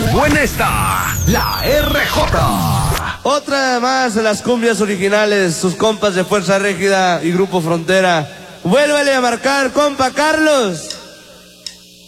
buena está la RJ. Otra más de las cumbias originales, sus compas de Fuerza Régida y Grupo Frontera. Vuélvale a marcar, compa Carlos.